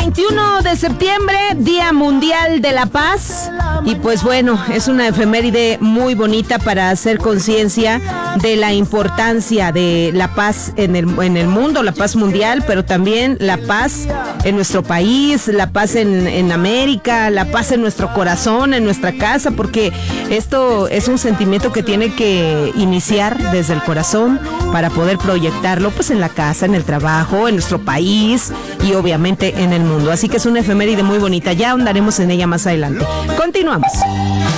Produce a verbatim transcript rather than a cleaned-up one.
veintiuno de septiembre, Día Mundial de la Paz. Y pues bueno, es una efeméride muy bonita para hacer conciencia de la importancia de la paz en el, en el mundo, la paz mundial, pero también la paz en nuestro país, la paz en, en América, la paz en nuestro corazón, en nuestra casa, porque esto es un sentimiento que tiene que iniciar desde el corazón para poder proyectarlo pues en la casa, en el trabajo, en nuestro país y obviamente en el mundo. Así que es una efeméride muy bonita, ya ahondaremos en ella más adelante. Continuamos.